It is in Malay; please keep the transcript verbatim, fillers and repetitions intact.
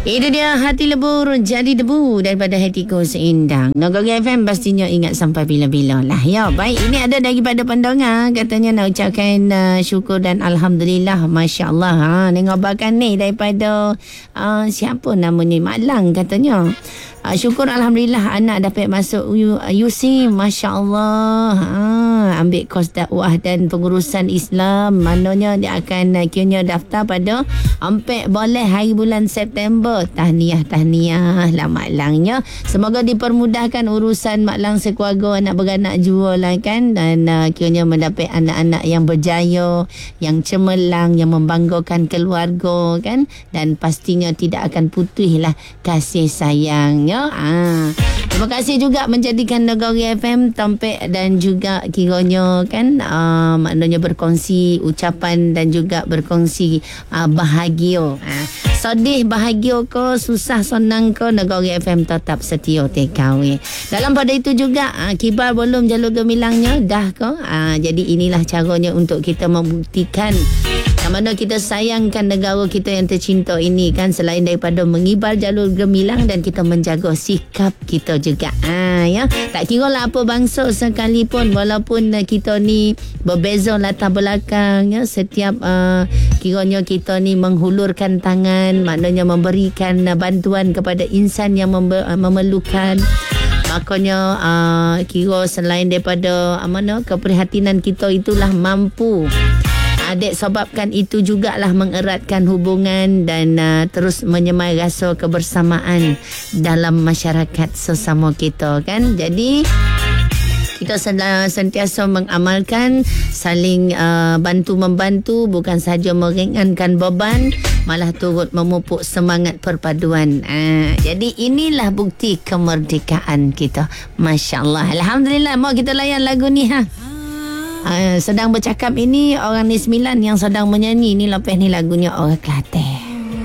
Itu dia Hati Lebur Jadi Debu daripada Hatiku Seindang. Nogori F M pastinya ingat sampai bila-bila lah. Ya, baik. Ini ada daripada pendengar katanya nak ucapkan uh, syukur dan Alhamdulillah. Masya Allah. Ha, ni ngabarkan ni daripada uh, siapa namanya? Mak Lang katanya. Uh, syukur Alhamdulillah anak dapat masuk U, uh, U C. Masya Allah. Ha, ambil kos dakwah dan pengurusan Islam. Maknanya dia akan uh, kira daftar pada empat boleh hari bulan September. Tahniah, tahniah lah Mak Langnya. Semoga dipermudahkan urusan Mak Lang sekeluarga, anak beranak jua lah kan. Dan uh, kiranya mendapat anak-anak yang berjaya, yang cemerlang, yang membanggakan keluarga kan. Dan pastinya tidak akan putih lah kasih sayangnya. Ah. Terima kasih juga menjadikan Nogori F M tampik dan juga kiranya kan uh, maknanya berkongsi ucapan dan juga berkongsi uh, bahagia. Ah. Sedih bahagia ke, susah senang ke, Nogori F M tetap setia T K W. Dalam pada itu juga uh, kibar belum jalur gemilangnya dah ke. Uh, jadi inilah caranya untuk kita membuktikan yang mana kita sayangkan negara kita yang tercinta ini kan, selain daripada mengibar jalur gemilang dan kita menjaga sikap kita juga. Ha, ya. Tak kira lah apa bangsa sekalipun, walaupun uh, kita ni berbeza latar belakang ya, setiap uh, kiranya kita ni menghulurkan tangan, maknanya memberikan uh, bantuan kepada insan yang membe- uh, memerlukan. Makanya uh, kira selain daripada uh, mana keprihatinan kita itulah mampu adik sebabkan itu jugalah mengeratkan hubungan dan uh, terus menyemai rasa kebersamaan dalam masyarakat sesama kita kan. Jadi kita sentiasa mengamalkan saling uh, bantu-membantu, bukan sahaja meringankan beban, malah turut memupuk semangat perpaduan. Uh, jadi inilah bukti kemerdekaan kita. Masya Allah. Alhamdulillah. Mau kita layan lagu ni ha. Uh, sedang bercakap ini orang ni sembilan yang sedang menyanyi ni, lepas ni lagunya orang Kelantan.